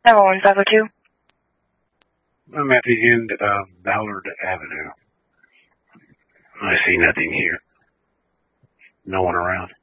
911-502. I'm at the end of Ballard Avenue. I see nothing here. No one around.